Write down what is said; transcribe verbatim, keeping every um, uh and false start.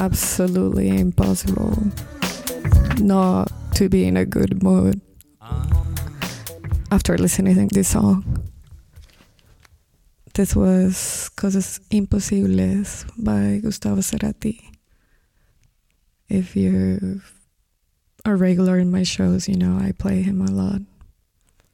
absolutely impossible not to be in a good mood after listening to this song. This was Cosas Imposibles by Gustavo Cerati. If you're a regular in my shows, you know I play him a lot.